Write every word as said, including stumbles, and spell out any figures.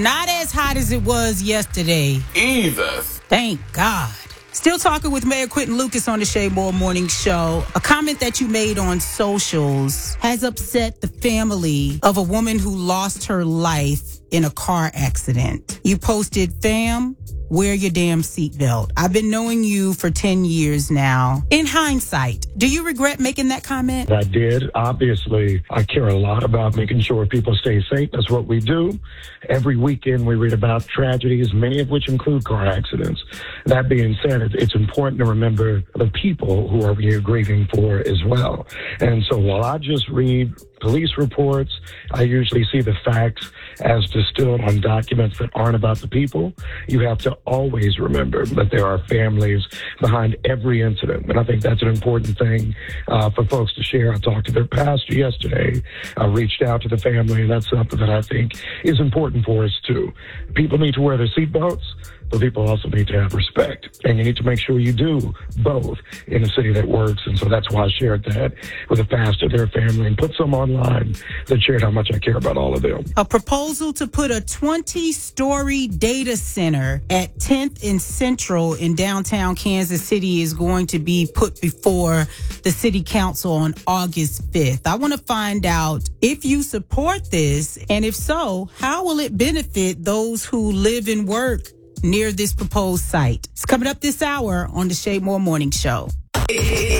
Not as hot as it was yesterday. Either. Thank God. Still talking with Mayor Quentin Lucas on the Shay Moore Morning Show. A comment that you made on socials has upset the family of a woman who lost her life in a car accident. You posted, "Fam, wear your damn seatbelt. I've been knowing you for ten years now. In hindsight, do you regret making that comment?" I did. Obviously, I care a lot about making sure people stay safe. That's what we do. Every weekend, we read about tragedies, many of which include car accidents. That being said, it's important to remember the people who are we grieving for as well. And so while I just read police reports, I usually see the facts as distilled on documents that aren't about the people. You have to always remember that there are families behind every incident. And I think that's an important thing uh, for folks to share. I talked to their pastor yesterday. I reached out to the family, and that's something that I think is important for us too. People need to wear their seatbelts, but people also need to have respect. And you need to make sure you do both in a city that works. And so that's why I shared that with a pastor, their family, and put some online that shared how much I care about all of them. A proposal to put a twenty-story data center at tenth and Central in downtown Kansas City is going to be put before the city council on August fifth. I want to find out if you support this, and if so, how will it benefit those who live and work near this proposed site? It's coming up this hour on the Shay Moore Morning Show.